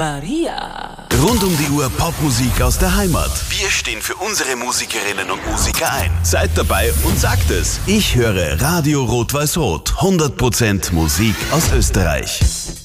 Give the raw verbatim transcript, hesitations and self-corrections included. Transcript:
Maria. Rund um die Uhr Popmusik aus der Heimat. Wir stehen für unsere Musikerinnen und Musiker ein. Seid dabei und sagt es. Ich höre Radio Rot-Weiß-Rot. hundert Prozent Musik aus Österreich.